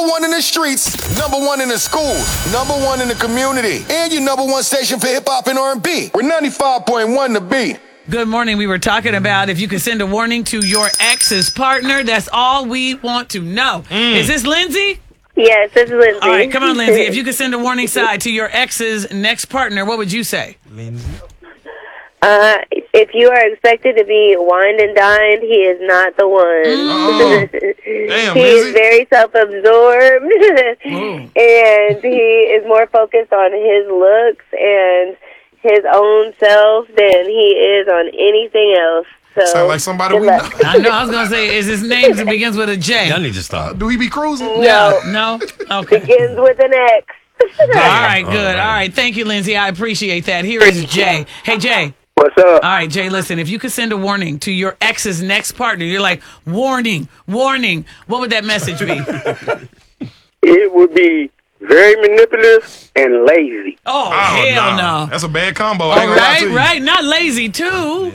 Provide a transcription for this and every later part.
1 in the streets, number 1 in the schools, number 1 in the community, and your number 1 station for hip-hop and R&B. We're 95.1 The Beat. Good morning. We were talking about if you could send a warning to your ex's partner. That's all we want to know. Is this Lindsay? Yes, it's Lindsay. All right, come on, Lindsay. If you could send a warning side to your ex's next partner, what would you say? Lindsay. If you are expected to be wined and dined, he is not the one. Damn, he Lindsay. is very self-absorbed, and he is more focused on his looks and his own self than he is on anything else. So, Sound like somebody we know. I know. I was going to say, is his name that begins with a J? Y'all need to stop. Do he be cruising? No, No? Okay. begins with an X. All right, good. All right. Thank you, Lindsay. I appreciate that. Here is Jay. Hey, Jay. What's up? All right, Jay, listen, if you could send a warning to your ex's next partner, you're like, warning, warning. What would that message be? It would be very manipulative and lazy. Oh, Oh, hell nah. no. That's a bad combo. I ain't gonna lie Right, to you. right. Not lazy, too.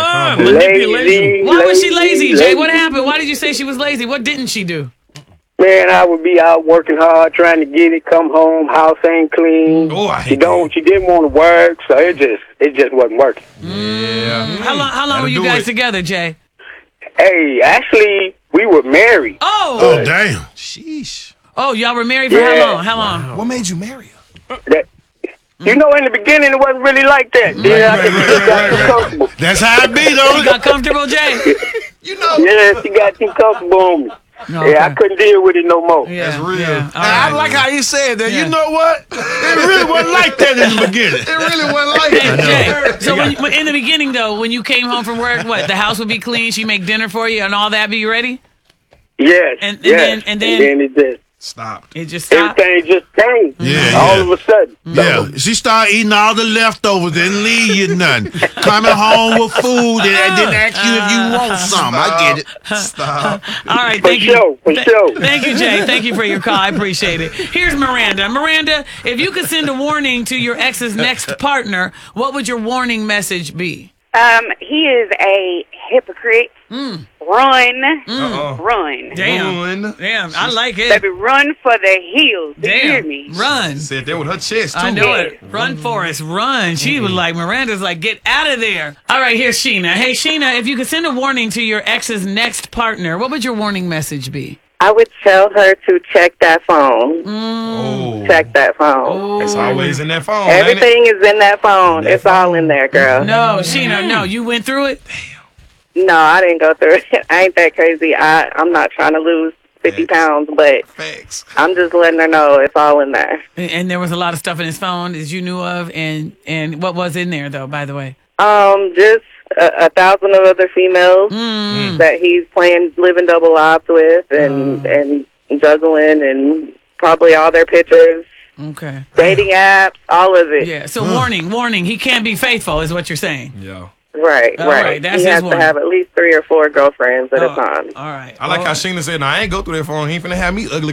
Lazy. Why was she lazy, Jay? lazy. What happened? Why did you say she was lazy? What didn't she do? Man, I would be out working hard trying to get it. Come home, house ain't clean. Oh, I She hate don't. She didn't want to work, so it just wasn't working. Yeah. How long That'll were you do guys it. together, Jay? Hey, actually, we were married. Oh, Damn. Sheesh. y'all were married for Yeah. how long? How long? What made you marry her? That, you know, in the beginning, it wasn't really like that. Yeah, I think she just got too comfortable. That's how it be, You though. got comfortable, Jay? You know. Yeah, she got too comfortable on me. No, Yeah, I couldn't deal with it no more. Yeah, That's real. yeah. All I right. like how you said that. Yeah. You know what? It really wasn't like that in the beginning. It really wasn't like Hey, that. Jay, so in the beginning, though, when you came home from work, what, the house would be clean, she'd make dinner for you and all that, be you ready? Yes, And yes. then- and then- it just, Stopped. It just stopped? everything just changed. Yeah, all yeah. of a sudden. Yeah, she started eating all the leftovers, didn't leave you nothing. Coming home with food and didn't ask you if you want some. I get it. Stop. All right, For thank sure, you. for sure. Thank you, Jay. Thank you for your call. I appreciate it. Here's Miranda. Miranda, if you could send a warning to your ex's next partner, what would your warning message be? He is a hypocrite. Run. Run. Damn. Damn, I like it. Baby, run for the hills. Do you hear Damn. me? Run. Said that with her chest, too. I know it. Run, Forrest, run. She was like, Miranda's like, get out of there. All right, here's Sheena. Hey, Sheena, if you could send a warning to your ex's next partner, what would your warning message be? I would tell her to check that phone. Oh. Check that phone. It's always in that phone, ain't it? Everything is in that phone. It's all in there, girl. No, Sheena, no. You went through it? No, I didn't go through it. I ain't that crazy. I'm not trying to lose 50 pounds, but Facts. I'm just letting her know it's all in there. And there was a lot of stuff in his phone that you knew of. And what was in there, though, by the way? Just 1,000 of other females that he's living double lives with and juggling and probably all their pictures, Okay. dating apps, all of it. Yeah, so warning. He can't be faithful is what you're saying. Yeah. Right, All right. right, that's he his has to warning. have at least 3 or 4 girlfriends at a time. All right. I like Well, how Sheena said, "No, I ain't go through that phone. He ain't finna have me ugly